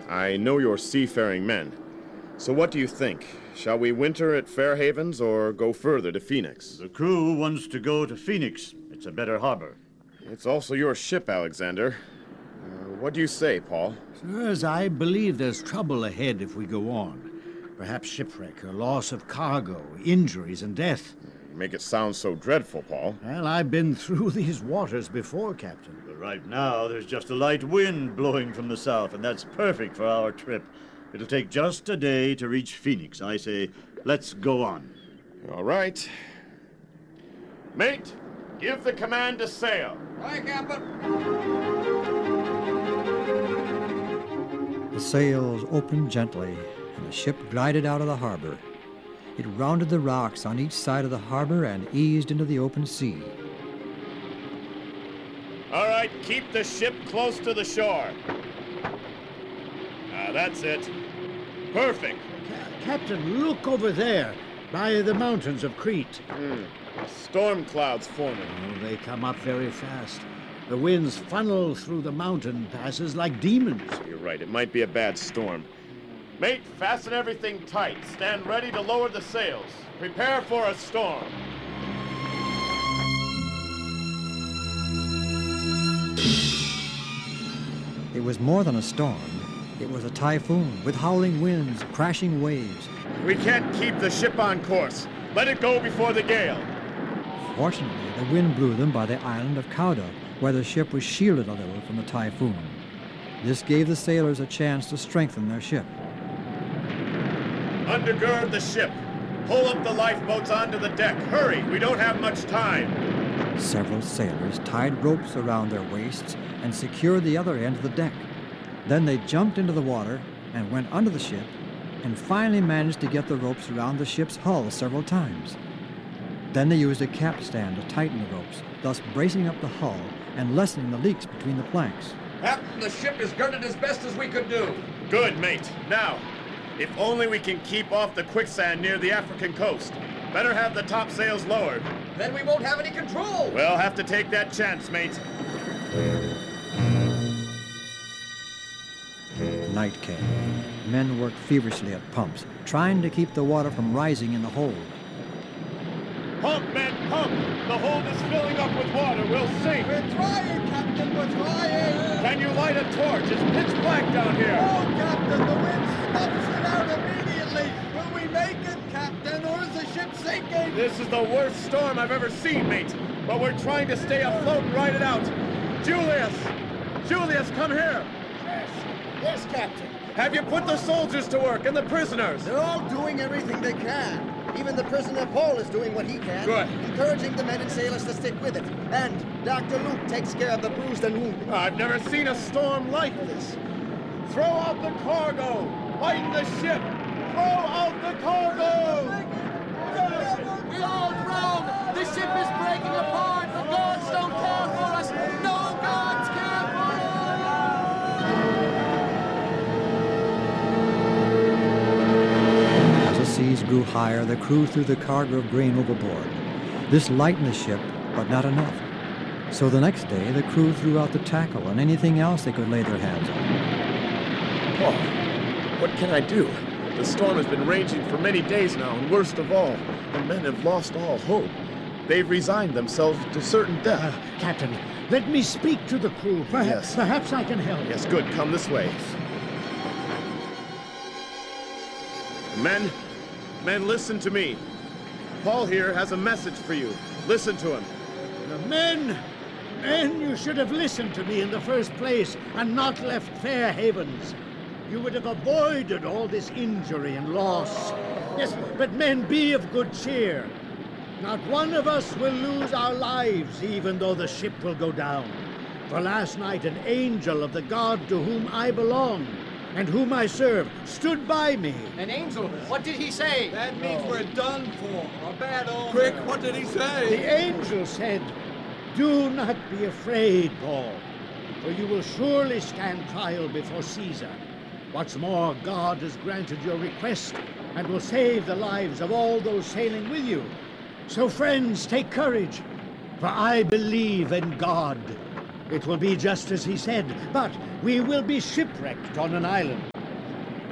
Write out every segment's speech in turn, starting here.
I know you're seafaring men. So what do you think? Shall we winter at Fair Havens or go further to Phoenix? The crew wants to go to Phoenix. It's a better harbor. It's also your ship, Alexander. What do you say, Paul? Sirs, I believe there's trouble ahead if we go on. Perhaps shipwreck or loss of cargo, injuries and death. You make it sound so dreadful, Paul. Well, I've been through these waters before, Captain. But right now, there's just a light wind blowing from the south, and that's perfect for our trip. It'll take just a day to reach Phoenix. I say, let's go on. All right. Mate, give the command to sail. Aye, Captain. The sails opened gently, and the ship glided out of the harbor. It rounded the rocks on each side of the harbor and eased into the open sea. All right, keep the ship close to the shore. That's it. Perfect. Captain, look over there, by the mountains of Crete. Storm clouds forming. Oh, they come up very fast. The winds funnel through the mountain passes like demons. You're right, it might be a bad storm. Mate, fasten everything tight. Stand ready to lower the sails. Prepare for a storm. It was more than a storm. It was a typhoon with howling winds, crashing waves. We can't keep the ship on course. Let it go before the gale. Fortunately, the wind blew them by the island of Cauda, where the ship was shielded a little from the typhoon. This gave the sailors a chance to strengthen their ship. Undergird the ship. Pull up the lifeboats onto the deck. Hurry, we don't have much time. Several sailors tied ropes around their waists and secured the other end of the deck. Then they jumped into the water and went under the ship and finally managed to get the ropes around the ship's hull several times. Then they used a capstan to tighten the ropes, thus bracing up the hull and lessening the leaks between the planks. Captain, the ship is girded as best as we could do. Good, mate. Now, if only we can keep off the quicksand near the African coast. Better have the topsails lowered. Then we won't have any control. We'll have to take that chance, mate. Night came. Men worked feverishly at pumps, trying to keep the water from rising in the hold. Pump, men, pump! The hold is filling up with water. We'll sink. We're trying, Captain, we're trying. Can you light a torch? It's pitch black down here. Oh, Captain, the wind snuffs it out immediately. Will we make it, Captain, or is the ship sinking? This is the worst storm I've ever seen, mate. But we're trying to stay afloat and ride it out. Julius! Julius, come here! Yes, Captain. Have you put the soldiers to work and the prisoners? They're all doing everything they can. Even the prisoner Paul is doing what he can. Good. Encouraging the men and sailors to stick with it. And Dr. Luke takes care of the bruised and wounded. I've never seen a storm like this. Throw out the cargo! Lighten the ship! Throw out the cargo! We all drown! The ship is breaking apart! The gods don't care for us! No gods care for us! As the seas grew higher, the crew threw the cargo of grain overboard. This lightened the ship, but not enough. So the next day, the crew threw out the tackle and anything else they could lay their hands on. Oh, what can I do? The storm has been raging for many days now, and worst of all, the men have lost all hope. They've resigned themselves to certain death. Captain, let me speak to the crew. Yes. Perhaps I can help. Yes, good. Come this way. Men, listen to me. Paul here has a message for you. Listen to him. Men, you should have listened to me in the first place and not left Fair Havens. You would have avoided all this injury and loss. Yes, but men, be of good cheer. Not one of us will lose our lives, even though the ship will go down. For last night an angel of the God to whom I belong and whom I serve stood by me. An angel? What did he say? That means we're done for. A bad omen. Quick, what did he say? The angel said, "Do not be afraid, Paul, for you will surely stand trial before Caesar. What's more, God has granted your request and will save the lives of all those sailing with you. So friends, take courage, for I believe in God. It will be just as he said, but we will be shipwrecked on an island.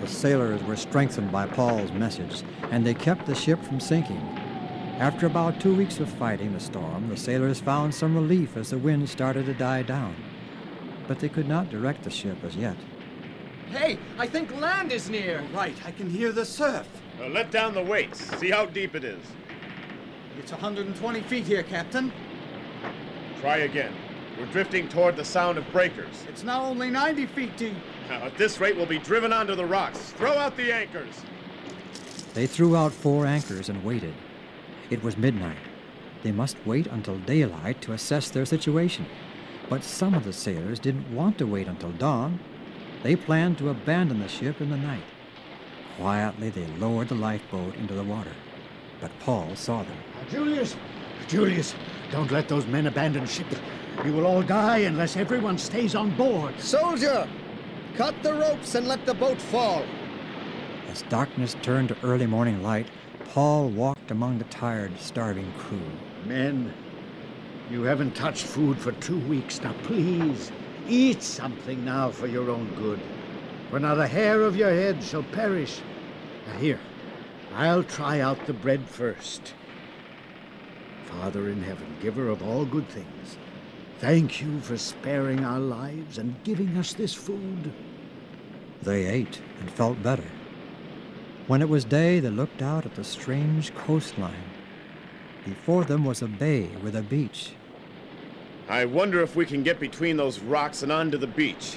The sailors were strengthened by Paul's message, and they kept the ship from sinking. After about 2 weeks of fighting the storm, the sailors found some relief as the wind started to die down. But they could not direct the ship as yet. Hey, I think land is near. Right, I can hear the surf. Let down the weights. See how deep it is. It's 120 feet here, Captain. Try again. We're drifting toward the sound of breakers. It's now only 90 feet deep. Now, at this rate, we'll be driven onto the rocks. Throw out the anchors. They threw out 4 anchors and waited. It was midnight. They must wait until daylight to assess their situation. But some of the sailors didn't want to wait until dawn. They planned to abandon the ship in the night. Quietly, they lowered the lifeboat into the water. But Paul saw them. Julius, don't let those men abandon ship. You will all die unless everyone stays on board. Soldier, cut the ropes and let the boat fall. As darkness turned to early morning light, Paul walked among the tired, starving crew. Men, you haven't touched food for 2 weeks. Now, please, eat something now for your own good. For not a hair of your head shall perish. Now, here, I'll try out the bread first. Father in heaven, giver of all good things, thank you for sparing our lives and giving us this food. They ate and felt better. When it was day, they looked out at the strange coastline. Before them was a bay with a beach. I wonder if we can get between those rocks and onto the beach.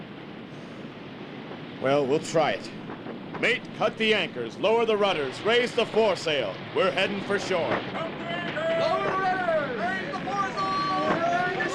Well, we'll try it. Mate, cut the anchors, lower the rudders, raise the foresail. We're heading for shore. Lower the rudders! Raise the foresail! Raise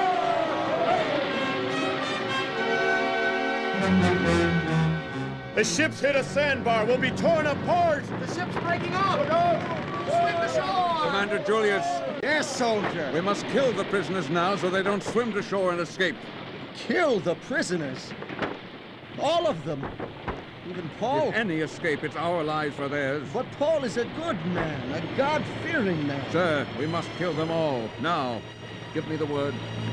the The ship's hit a sandbar. We'll be torn apart. The ship's breaking up! Swim to shore! Commander Julius, Yes, soldier. we must kill the prisoners now so they don't swim to shore and escape. Kill the prisoners. All of them. Even Paul. If any escape, it's our lives or theirs. But Paul is a good man, a God-fearing man. Sir, we must kill them all, now. Give me the word.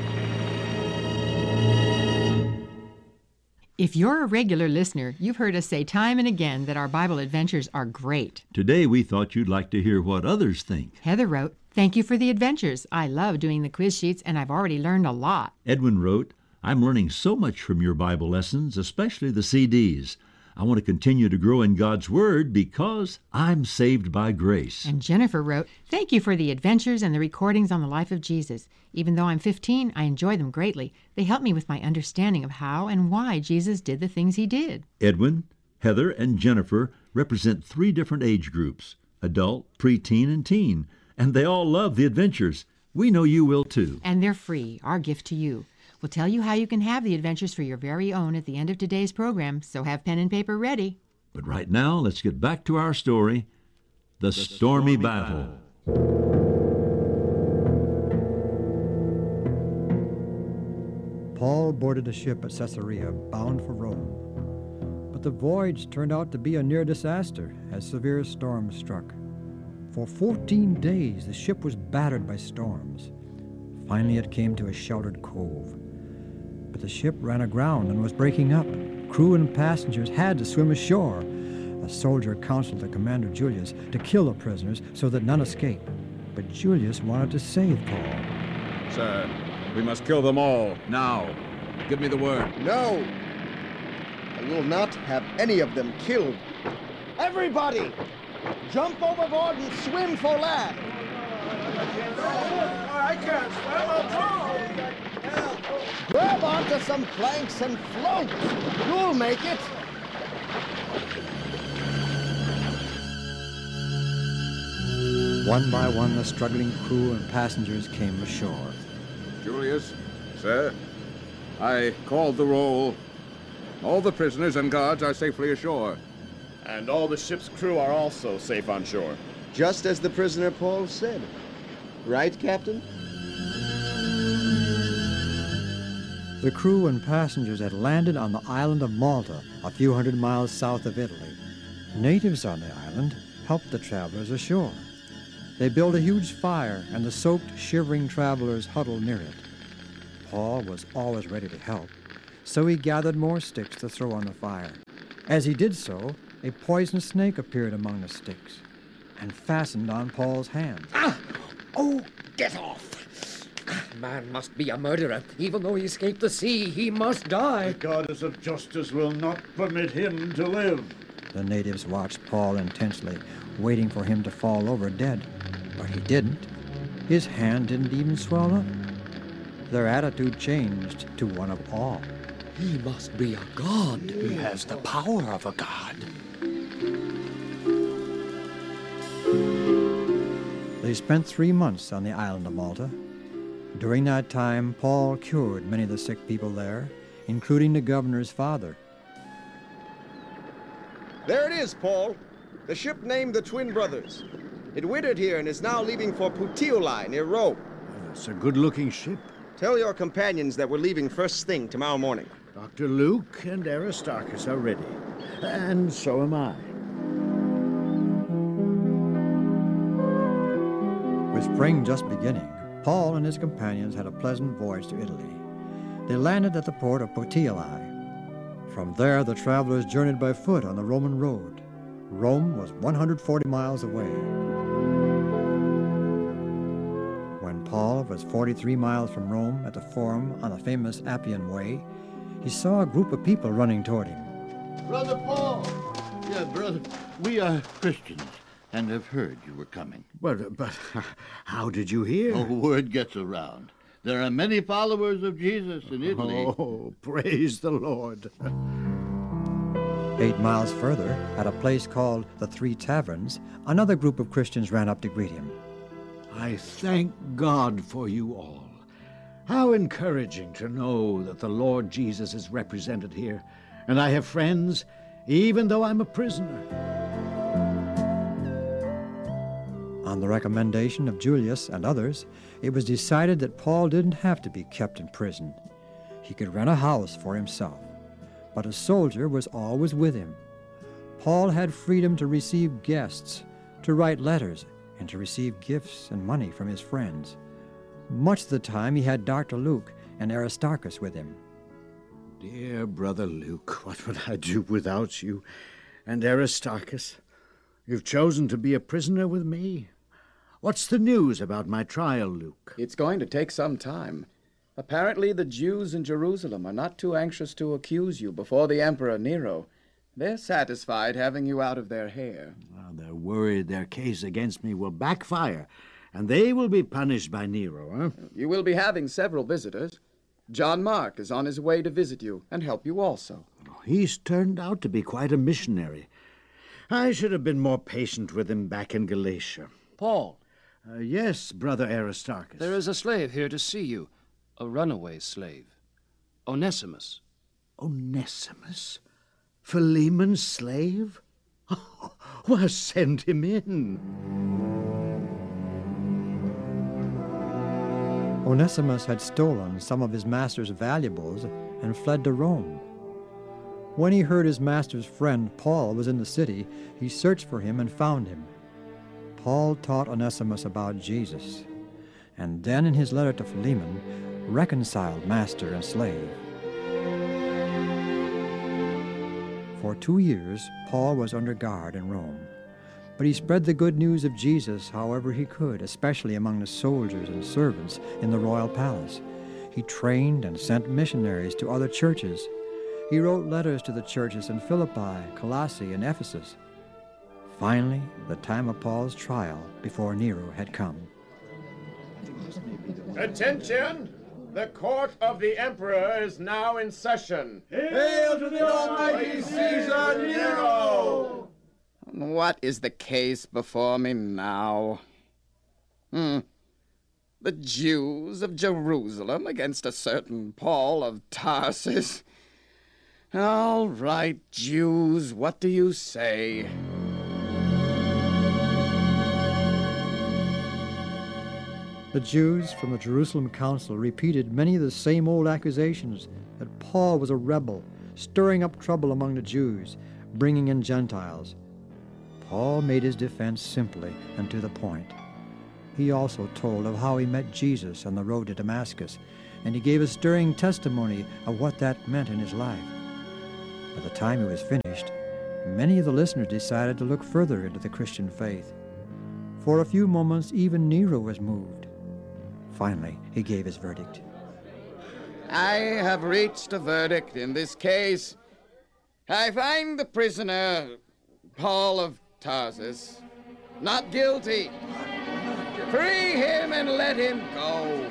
If you're a regular listener, you've heard us say time and again that our Bible adventures are great. Today we thought you'd like to hear what others think. Heather wrote, "Thank you for the adventures. I love doing the quiz sheets, and I've already learned a lot." Edwin wrote, I'm learning so much from your Bible lessons, especially the CDs. I want to continue to grow in God's Word because I'm saved by grace. And Jennifer wrote, "Thank you for the adventures and the recordings on the life of Jesus. Even though I'm 15, I enjoy them greatly. They help me with my understanding of how and why Jesus did the things he did." Edwin, Heather, and Jennifer represent 3 different age groups, adult, preteen, and teen, and they all love the adventures. We know you will too. And they're free, our gift to you. We'll tell you how you can have the adventures for your very own at the end of today's program, so have pen and paper ready. But right now, let's get back to our story, The Stormy Battle. Paul boarded a ship at Caesarea, bound for Rome. But the voyage turned out to be a near disaster as severe storms struck. For 14 days, the ship was battered by storms. Finally, it came to a sheltered cove. But the ship ran aground and was breaking up. Crew and passengers had to swim ashore. A soldier counseled the commander Julius to kill the prisoners so that none escape. But Julius wanted to save Paul. Sir, we must kill them all, now. Give me the word. No. I will not have any of them killed. Everybody, jump overboard and swim for land. I can't swim, I'll drown. Grab onto some planks and float. You'll make it. One by one, the struggling crew and passengers came ashore. Julius, sir, I called the roll. All the prisoners and guards are safely ashore. And all the ship's crew are also safe on shore. Just as the prisoner Paul said. Right, Captain? The crew and passengers had landed on the island of Malta, a few hundred miles south of Italy. Natives on the island helped the travelers ashore. They built a huge fire, and the soaked, shivering travelers huddled near it. Paul was always ready to help, so he gathered more sticks to throw on the fire. As he did so, a poisonous snake appeared among the sticks and fastened on Paul's hand. Ah! Oh, get off! Man must be a murderer. Even though he escaped the sea, he must die. The goddess of justice will not permit him to live. The natives watched Paul intensely, waiting for him to fall over dead. But he didn't. His hand didn't even swell up. Their attitude changed to one of awe. He must be a god. He has the power of a god. They spent 3 months on the island of Malta. During that time, Paul cured many of the sick people there, including the governor's father. There it is, Paul. The ship named the Twin Brothers. It wintered here and is now leaving for Puteoli near Rome. It's a good-looking ship. Tell your companions that we're leaving first thing tomorrow morning. Dr. Luke and Aristarchus are ready. And so am I. With spring just beginning, Paul and his companions had a pleasant voyage to Italy. They landed at the port of Puteoli. From there, the travelers journeyed by foot on the Roman road. Rome was 140 miles away. When Paul was 43 miles from Rome at the Forum on the famous Appian Way, he saw a group of people running toward him. Brother Paul! Yeah, brother, we are Christians and have heard you were coming. But how did you hear? Oh, word gets around. There are many followers of Jesus in Italy. Oh, praise the Lord. 8 miles further, at a place called the Three Taverns, another group of Christians ran up to greet him. I thank God for you all. How encouraging to know that the Lord Jesus is represented here, and I have friends, even though I'm a prisoner. On the recommendation of Julius and others, it was decided that Paul didn't have to be kept in prison. He could rent a house for himself, but a soldier was always with him. Paul had freedom to receive guests, to write letters, and to receive gifts and money from his friends. Much of the time he had Dr. Luke and Aristarchus with him. Dear Brother Luke, what would I do without you? And Aristarchus, you've chosen to be a prisoner with me? What's the news about my trial, Luke? It's going to take some time. Apparently the Jews in Jerusalem are not too anxious to accuse you before the Emperor Nero. They're satisfied having you out of their hair. Well, they're worried their case against me will backfire, and they will be punished by Nero, huh? You will be having several visitors. John Mark is on his way to visit you and help you also. He's turned out to be quite a missionary. I should have been more patient with him back in Galatia. Paul. Yes, Brother Aristarchus. There is a slave here to see you. A runaway slave. Onesimus. Onesimus? Philemon's slave? Oh, well, send him in. Onesimus had stolen some of his master's valuables and fled to Rome. When he heard his master's friend Paul was in the city, he searched for him and found him. Paul taught Onesimus about Jesus, and then in his letter to Philemon, reconciled master and slave. For 2 years, Paul was under guard in Rome, but he spread the good news of Jesus however he could, especially among the soldiers and servants in the royal palace. He trained and sent missionaries to other churches. He wrote letters to the churches in Philippi, Colossae, and Ephesus. Finally, the time of Paul's trial before Nero had come. Attention! The court of the emperor is now in session. Hail to the almighty Caesar Nero! What is the case before me now? The Jews of Jerusalem against a certain Paul of Tarsus. All right, Jews, what do you say? The Jews from the Jerusalem Council repeated many of the same old accusations that Paul was a rebel, stirring up trouble among the Jews, bringing in Gentiles. Paul made his defense simply and to the point. He also told of how he met Jesus on the road to Damascus, and he gave a stirring testimony of what that meant in his life. By the time he was finished, many of the listeners decided to look further into the Christian faith. For a few moments, even Nero was moved. Finally, he gave his verdict. I have reached a verdict in this case. I find the prisoner, Paul of Tarsus, not guilty. Free him and let him go.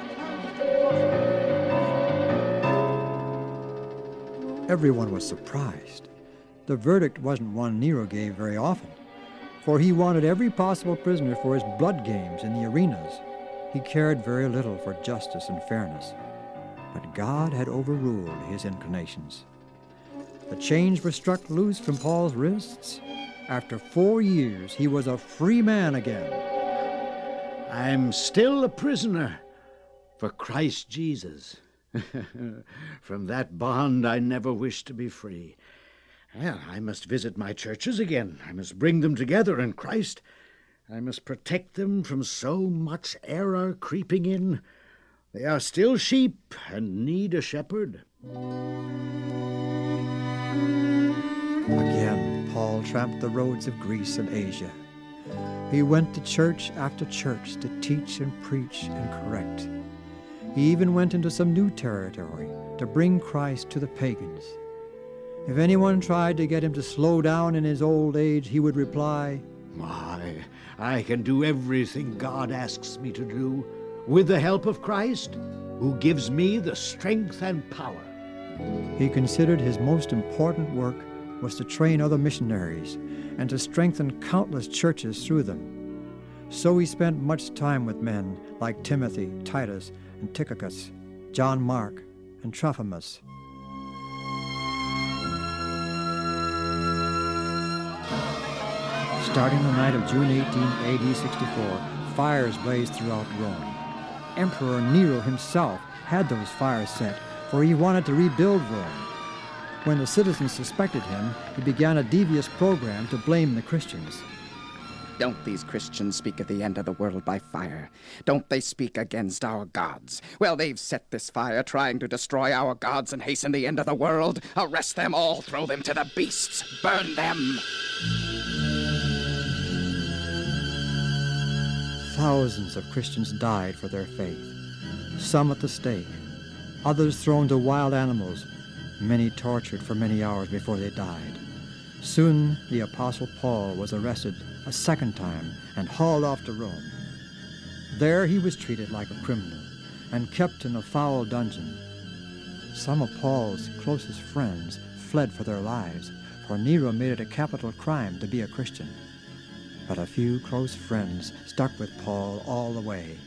Everyone was surprised. The verdict wasn't one Nero gave very often, for he wanted every possible prisoner for his blood games in the arenas. He cared very little for justice and fairness, but God had overruled his inclinations. The chains were struck loose from Paul's wrists. After 4 years, he was a free man again. I'm still a prisoner for Christ Jesus. From that bond I never wished to be free. Well, I must visit my churches again. I must bring them together in Christ. I must protect them from so much error creeping in. They are still sheep and need a shepherd. Again, Paul tramped the roads of Greece and Asia. He went to church after church to teach and preach and correct. He even went into some new territory to bring Christ to the pagans. If anyone tried to get him to slow down in his old age, he would reply, I can do everything God asks me to do with the help of Christ, who gives me the strength and power. He considered his most important work was to train other missionaries and to strengthen countless churches through them. So he spent much time with men like Timothy, Titus, and Tychicus, John Mark, and Trophimus. Starting the night of June 18, AD 64, fires blazed throughout Rome. Emperor Nero himself had those fires set, for he wanted to rebuild Rome. When the citizens suspected him, he began a devious program to blame the Christians. Don't these Christians speak of the end of the world by fire? Don't they speak against our gods? Well, they've set this fire trying to destroy our gods and hasten the end of the world. Arrest them all, throw them to the beasts, burn them. Thousands of Christians died for their faith, some at the stake, others thrown to wild animals, many tortured for many hours before they died. Soon the Apostle Paul was arrested a second time and hauled off to Rome. There he was treated like a criminal and kept in a foul dungeon. Some of Paul's closest friends fled for their lives, for Nero made it a capital crime to be a Christian. But a few close friends stuck with Paul all the way.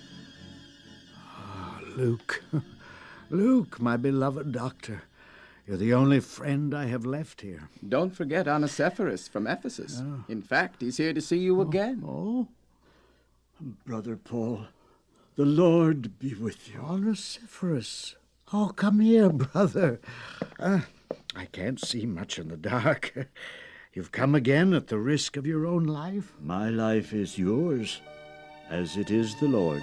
Luke, Luke, my beloved doctor, you're the only friend I have left here. Don't forget Onesiphorus from Ephesus. In fact, he's here to see you again. Brother Paul, the Lord be with you. Onesiphorus. Oh, come here, brother. I can't see much in the dark. You've come again at the risk of your own life? My life is yours, as it is the Lord's.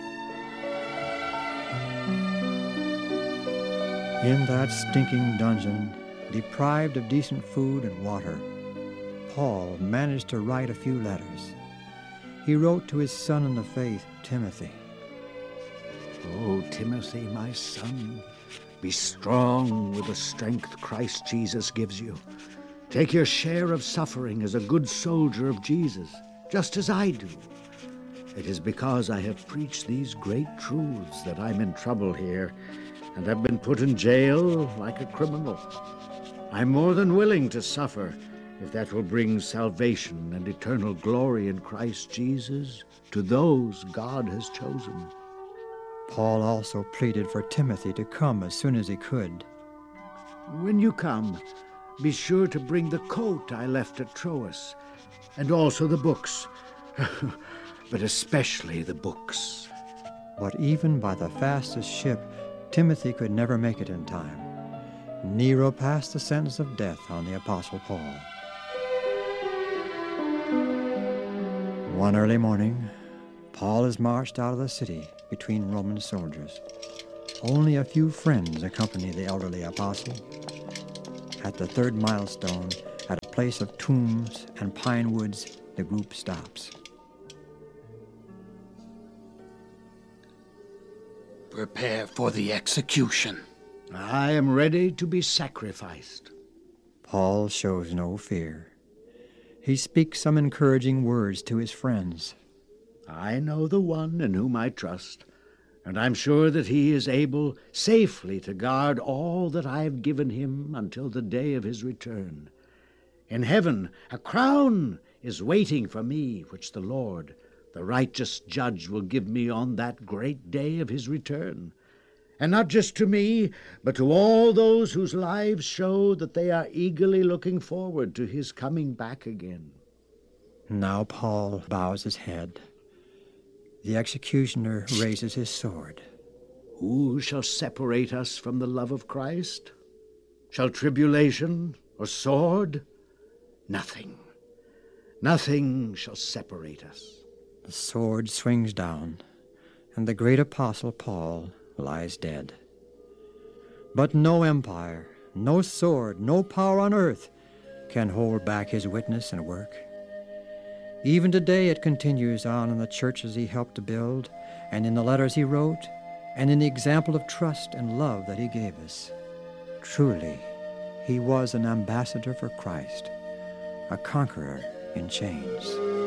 In that stinking dungeon, deprived of decent food and water, Paul managed to write a few letters. He wrote to his son in the faith, Timothy. Oh, Timothy, my son, be strong with the strength Christ Jesus gives you. Take your share of suffering as a good soldier of Jesus, just as I do. It is because I have preached these great truths that I'm in trouble here, and have been put in jail like a criminal. I'm more than willing to suffer if that will bring salvation and eternal glory in Christ Jesus to those God has chosen. Paul also pleaded for Timothy to come as soon as he could. When you come, be sure to bring the coat I left at Troas, and also the books, but especially the books. But even by the fastest ship, Timothy could never make it in time. Nero passed the sentence of death on the Apostle Paul. One early morning, Paul is marched out of the city between Roman soldiers. Only a few friends accompany the elderly apostle. At the third milestone, at a place of tombs and pine woods, the group stops. Prepare for the execution. I am ready to be sacrificed. Paul shows no fear. He speaks some encouraging words to his friends. I know the one in whom I trust, and I'm sure that he is able safely to guard all that I have given him until the day of his return. In heaven, a crown is waiting for me, which the Lord, the righteous judge, will give me on that great day of his return. And not just to me, but to all those whose lives show that they are eagerly looking forward to his coming back again. Now Paul bows his head. The executioner raises his sword. Who shall separate us from the love of Christ? Shall tribulation or sword? Nothing. Nothing shall separate us. The sword swings down, and the great apostle Paul lies dead. But no empire, no sword, no power on earth can hold back his witness and work. Even today it continues on in the churches he helped to build, and in the letters he wrote, and in the example of trust and love that he gave us. Truly, he was an ambassador for Christ, a conqueror in chains.